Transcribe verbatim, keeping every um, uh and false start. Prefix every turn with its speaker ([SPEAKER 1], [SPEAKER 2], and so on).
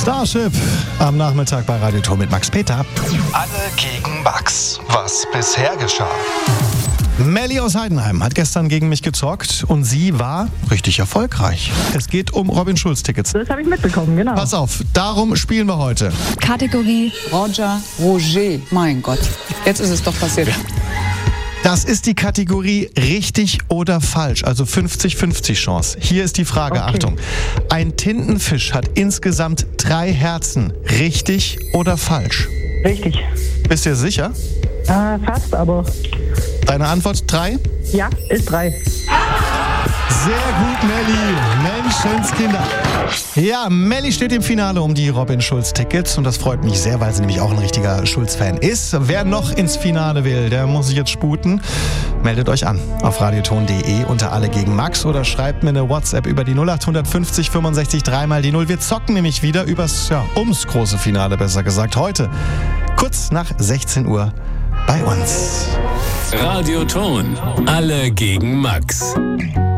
[SPEAKER 1] Starship am Nachmittag bei Radio Ton mit Max Peter.
[SPEAKER 2] Alle gegen Max. Was bisher geschah.
[SPEAKER 1] Melli aus Heidenheim hat gestern gegen mich gezockt und sie war richtig erfolgreich. Es geht um Robin Schulz-Tickets.
[SPEAKER 3] Das habe ich mitbekommen, genau.
[SPEAKER 1] Pass auf, darum spielen wir heute.
[SPEAKER 4] Kategorie
[SPEAKER 5] Roger, Roger, mein Gott. Jetzt ist es doch passiert.
[SPEAKER 1] Das ist die Kategorie richtig oder falsch, also fünfzig fünfzig Chance. Hier ist die Frage,
[SPEAKER 3] Okay.
[SPEAKER 1] Achtung. Ein Tintenfisch hat insgesamt drei Herzen. Richtig oder falsch?
[SPEAKER 3] Richtig.
[SPEAKER 1] Bist du dir sicher?
[SPEAKER 3] Äh, fast, aber
[SPEAKER 1] Deine Antwort drei?
[SPEAKER 3] ja, ist drei.
[SPEAKER 1] Sehr gut, Melli. Menschenskinder. Ja, Melli steht im Finale um die Robin Schulz-Tickets und das freut mich sehr, weil sie nämlich auch ein richtiger Schulz-Fan ist. Wer noch ins Finale will, der muss sich jetzt sputen. Meldet euch an auf radioton punkt de unter Alle gegen Max oder schreibt mir eine WhatsApp über die null acht fünf null fünfundsechzig drei mal die null. Wir zocken nämlich wieder übers, ja, ums große Finale, besser gesagt, heute. Kurz nach sechzehn Uhr bei uns.
[SPEAKER 6] Radio Ton. Alle gegen Max.